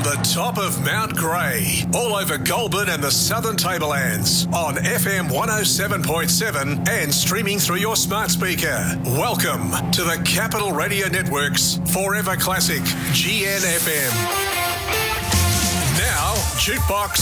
From the top of Mount Grey, all over Goulburn and the Southern Tablelands, on FM 107.7 and streaming through your smart speaker. Welcome to the Capital Radio Network's Forever Classic, GNFM. Now, Jukebox